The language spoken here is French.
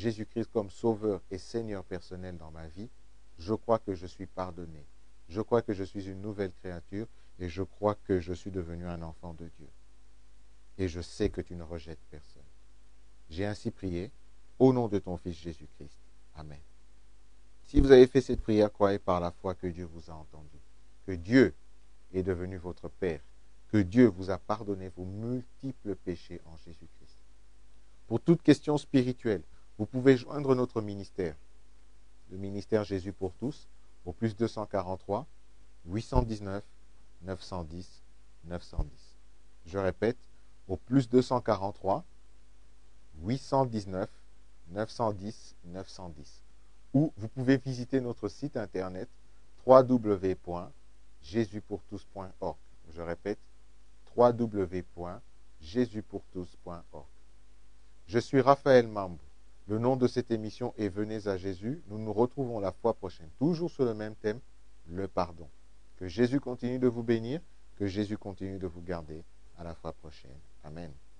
Jésus-Christ comme Sauveur et Seigneur personnel dans ma vie, je crois que je suis pardonné. Je crois que je suis une nouvelle créature et je crois que je suis devenu un enfant de Dieu. Et je sais que tu ne rejettes personne. J'ai ainsi prié au nom de ton Fils Jésus-Christ. Amen. Si vous avez fait cette prière, croyez par la foi que Dieu vous a entendu, que Dieu est devenu votre Père, que Dieu vous a pardonné vos multiples péchés en Jésus-Christ. Pour toute question spirituelle, vous pouvez joindre notre ministère, le ministère Jésus pour tous, au plus 243 819 910 910. Je répète, au plus 243 819 910 910. Ou vous pouvez visiter notre site internet www.jesuspourtous.org. Je répète, www.jesuspourtous.org. Je suis Raphaël Mambou. Le nom de cette émission est Venez à Jésus. Nous nous retrouvons la fois prochaine, toujours sur le même thème, le pardon. Que Jésus continue de vous bénir, que Jésus continue de vous garder. À la fois prochaine. Amen.